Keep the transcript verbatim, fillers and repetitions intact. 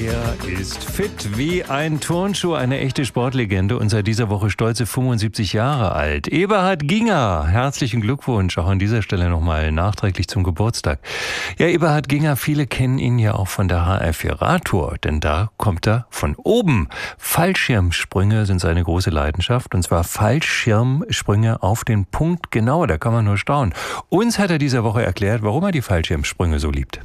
Er ist fit wie ein Turnschuh, eine echte Sportlegende und seit dieser Woche stolze fünfundsiebzig Jahre alt. Eberhard Ginger, herzlichen Glückwunsch auch an dieser Stelle nochmal nachträglich zum Geburtstag. Ja, Eberhard Ginger, viele kennen ihn ja auch von der H R vier Radtour, denn da kommt er von oben. Fallschirmsprünge sind seine große Leidenschaft und zwar Fallschirmsprünge auf den Punkt genau, da kann man nur staunen. Uns hat er diese Woche erklärt, warum er die Fallschirmsprünge so liebt.